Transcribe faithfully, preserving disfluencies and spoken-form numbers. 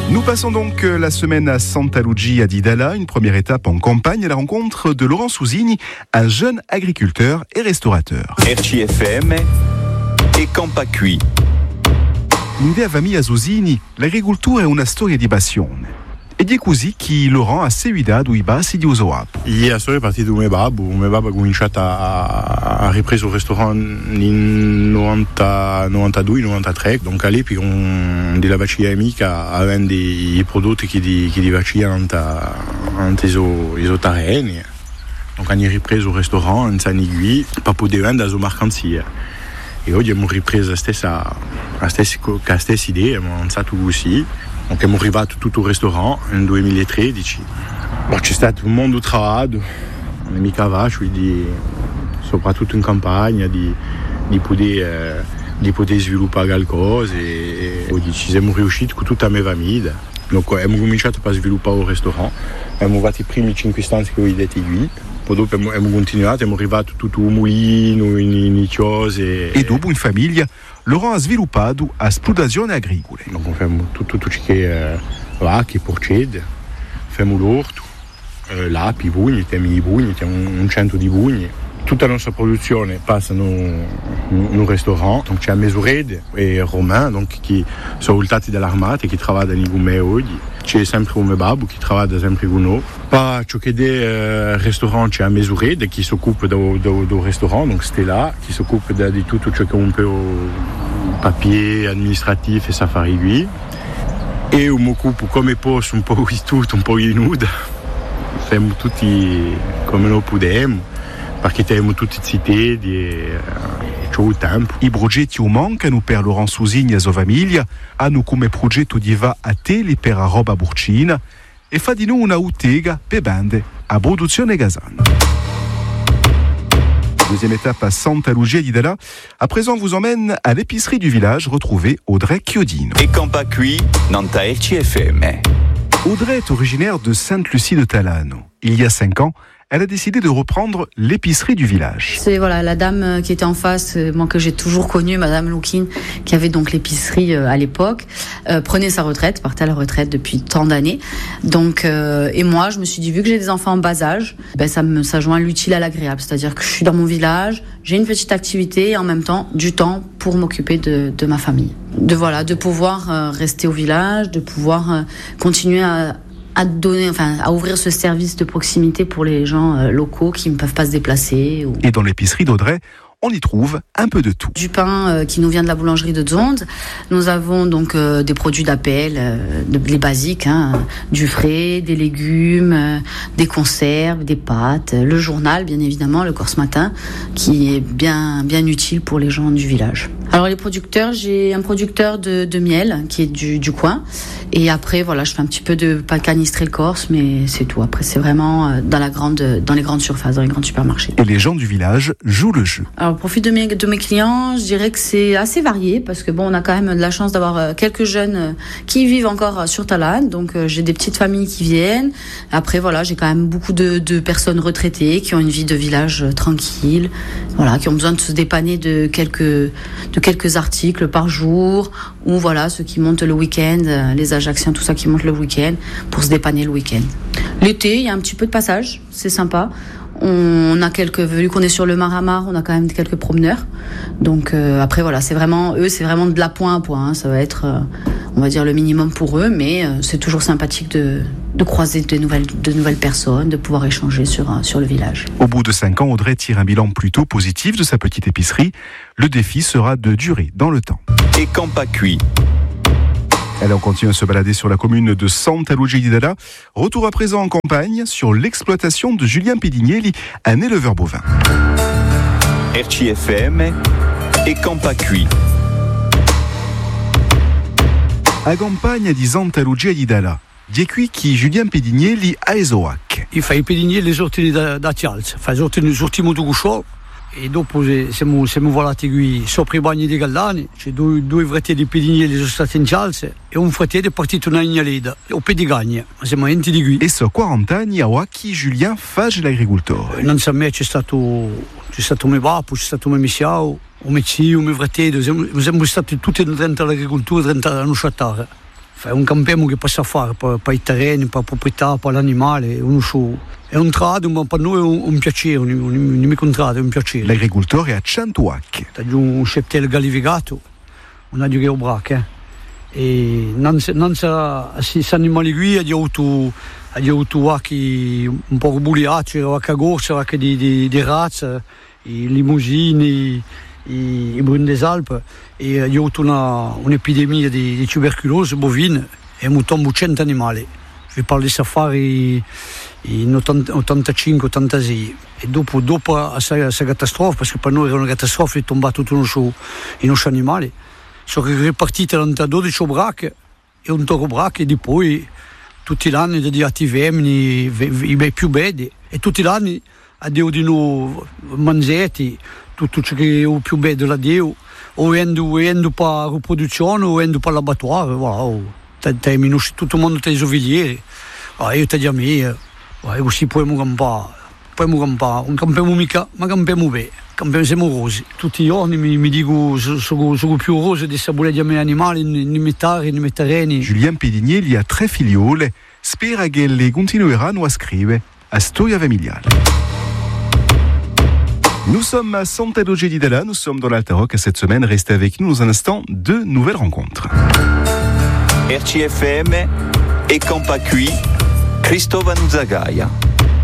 Nous passons donc la semaine à Santa Lucia di Dalla, une première étape en campagne à la rencontre de Laurent Sousini, un jeune agriculteur et restaurateur. R C F M e Campacui. L'idea famiglia Sousini, l'agricoltura è una storia di passione. Ed è così che Laurent ha seguitato i passi di Usoapo. La storia è partita da mio babbo. Mio babbo ha cominciato a, a ripreso il ristorante nel novanta, novantadue novantatré. Donc all'epoca on della vaccia amica a vendere i prodotti che di, che di vaccia in questi terreni. Donc hanno ripreso il ristorante in San Igui per poter vendere le mercanzie. E oggi abbiamo ripreso la stessa, la stessa, la stessa idea, abbiamo avanzato così. Donc siamo arrivati tutto il ristorante nel duemilatredici. Bon, c'è stato un mondo di lavoro, non è mica facile, di, soprattutto in campagna, di, di, poter, eh, di poter sviluppare qualcosa. E, e ci siamo riusciti con tutta la mia famiglia. Donc abbiamo cominciato a sviluppare il ristorante, abbiamo fatto i primi cinque stanze che ho detto qui. Poi dopo abbiamo continuato, siamo arrivati tutto un mulino, in, in cose. E dopo in famiglia Laurent ha sviluppato esplotazione agricola. Donc facciamo tutto, tutto ciò che è vacche, porcette, facciamo l'orto, eh, l'api, i bugni, abbiamo i bugni, abbiamo un cento di bugni. Tutta la nostra produzione passa in un ristorante, donc c'è Mesurede e Romain, donc, che sono voltati dall'armata e che lavorano con me oggi. C'è sempre un mio babbo che lavora sempre con noi. Poi ciò che è il ristorante c'è Mesurede che si occupa del ristorante, donc Stella, che si occupa di tutto ciò che è un po' papier, amministrativo e safari lui. E io mi occupo come posso un po' di tutto, un po' di nuda. Facciamo tutti come noi possiamo. Perché abbiamo tutti zitti e c'è il tempo. I progetti mancano per Laurent Sousini e sua famiglia, hanno come progetto di va a tele per la roba burcina e fa di noi una bottega per bande a produzione gasana. Deuxième étape à Santa Lucia di Dalla. À présent, on vous emmène à l'épicerie du village retrouvée Audrey Chiodino. E Campacui, Nanta R C F M. Audrey est originaire de Sainte-Lucie de Talano. Il y a cinq ans, elle a décidé de reprendre l'épicerie du village. C'est voilà la dame qui était en face, moi que j'ai toujours connue, Madame Loukine, qui avait donc l'épicerie à l'époque, euh, prenait sa retraite, partait à la retraite depuis tant d'années. Donc euh, et moi, je me suis dit, vu que j'ai des enfants en bas âge, ben ça me ça joint l'utile à l'agréable, c'est-à-dire que je suis dans mon village, j'ai une petite activité et en même temps du temps pour m'occuper de, de ma famille. De voilà, de pouvoir euh, rester au village, de pouvoir euh, continuer à à donner, enfin, à ouvrir ce service de proximité pour les gens euh, locaux qui ne peuvent pas se déplacer. Ou... Et dans l'épicerie d'Audrey, on y trouve un peu de tout. Du pain euh, qui nous vient de la boulangerie de Zonde. Nous avons donc euh, des produits d'appel, euh, de, les basiques, hein, du frais, des légumes, euh, des conserves, des pâtes, euh, le journal, bien évidemment, le Corse Matin, qui est bien, bien utile pour les gens du village. Alors les producteurs, j'ai un producteur de, de miel qui est du, du coin. Et après, voilà, je fais un petit peu de pas canistrer le Corse, mais c'est tout. Après, c'est vraiment dans la grande, dans les grandes surfaces, dans les grands supermarchés. Et les gens du village jouent le jeu. Alors, au profit de mes, de mes clients, je dirais que c'est assez varié parce que bon, on a quand même de la chance d'avoir quelques jeunes qui vivent encore sur Talane. Donc, j'ai des petites familles qui viennent. Après, voilà, j'ai quand même beaucoup de, de personnes retraitées qui ont une vie de village tranquille, voilà, qui ont besoin de se dépanner de quelques, de quelques articles par jour, ou voilà, ceux qui montent le week-end, les Ajacciens, tout ça qui montent le week-end pour se dépanner le week-end. L'été, il y a un petit peu de passage, c'est sympa. On a quelques, vu qu'on est sur le Maramar, on a quand même quelques promeneurs. Donc euh, après voilà, c'est vraiment eux, c'est vraiment de la point à point. Hein. Ça va être, euh, on va dire le minimum pour eux, mais euh, c'est toujours sympathique de, de croiser de nouvelles, de nouvelles personnes, de pouvoir échanger sur euh, sur le village. Au bout de cinq ans, Audrey tire un bilan plutôt positif de sa petite épicerie. Le défi sera de durer dans le temps. Et Campacui. Allez, on continue à se balader sur la commune de Santa Lucia di Dalla. Retour à présent en campagne sur l'exploitation de Julien Pedignelli, un éleveur bovin. R C F M e Campacui. A campagna di Santa Lucia di Dalla, di qui che Julien Pedignelli a Esoac. Il fa i pedignelli sortiti da, da Tialza, fa sortiti sortimo di Cusciò. E dopo siamo, siamo volati qui sopra i bagni di Gallani, c'è due, due fratelli pedignelli sono stati in Cialze e un fratello è partito in Agnaleda, o Pedigagna, ma siamo enti di qui. E so quaranta anni a Oacchi Julien fa l'agricoltore. Innanzi a me c'è stato, c'è stato mio papà, c'è stato mio missiao, o mio zio, mio fratello, siamo, siamo stati tutti dentro l'agricoltura, dentro la nuotatara. È un campiamo che possa fare per, per i terreni, per la proprietà, per l'animale, uno show. È un trado, ma per noi è un, un piacere, un, un, un, un contratto, è un piacere. L'agricoltore a Centuac. C'è un sceptel gallivigato, un addio che brac, eh. E non si animali qui, ha avuto ha avuto vacchi un po' buliacci, vacca gorsa, vacca di, di, di razza, i limousini, i, i bruni des Alpes, e ha avuto una, un'epidemia di, di tuberculose bovine e abbiamo tombato cento animali. Vi parlo di safari in ottantacinque ottantasei e dopo, dopo questa catastrofe, perché per noi era una catastrofe, è tombato tutto su, i nostri animali. Sono ripartite da dodici brache e un toro brache e poi tutti gli anni dedicati femmini, i più belli, e tutti gli anni a Dio di noi manzetti, tutto ciò che è più bello da Dio, o vendo per la riproduzione o vendo per l'abattoir, voilà, tutto il mondo dei soviglieri, io ti dico, e così possiamo campare, possiamo campare, non campiamo mica, ma campiamo bene. Siamo rosi. Tutti i giorni mi, mi dico sono, sono più rosi di sapere di miei animali, di mettere, di terreni. Julien Pidignelli ha tre figliole, spera che le continueranno a scrivere a storia familiare. Nous sommes à Santa Doge di Della, nous sommes dans l'Alta Rock cette semaine. Restez avec nous dans un instant, deux nouvelles rencontres. R C F M e Campacui, Cristova Nuzagaia.